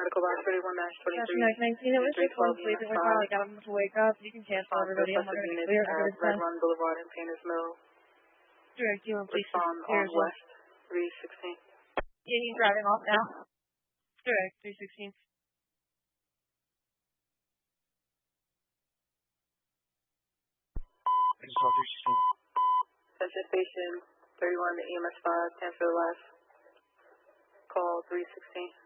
Article Box 31-23. 19, it was just one sleep and we finally got him to wake up. You can cancel everybody. I'm going to clear at Red Run Boulevard and Painters Mill. Direct you and please respond on West 316. Yeah, he's driving off now. Direct 316. Attention Station 31 to EMS 5, transfer last. Call 316.